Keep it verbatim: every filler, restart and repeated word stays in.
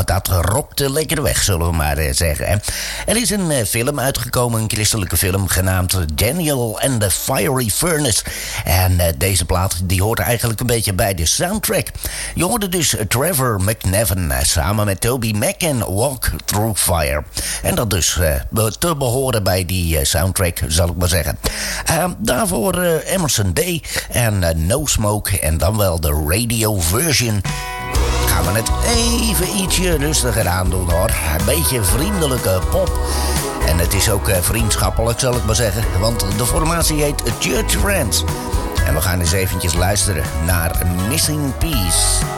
nou, dat rokte lekker weg, zullen we maar uh, zeggen. Hè. Er is een uh, film uitgekomen, een christelijke film, genaamd Daniel and the Fiery Furnace. En uh, deze plaat die hoort eigenlijk een beetje bij de soundtrack. Je hoorde dus Trevor McNevin uh, samen met Toby Mac en Walk Through Fire. En dat dus uh, te behoren bij die uh, soundtrack, zal ik maar zeggen. Uh, daarvoor uh, Emerson Day en uh, No Smoke en dan wel de radio version. Gaan we het even ietsje rustiger aan doen, hoor. Een beetje vriendelijke pop. En het is ook uh, vriendschappelijk, zal ik maar zeggen. Want de formatie heet Church Friends. En we gaan eens eventjes luisteren naar Missing Piece.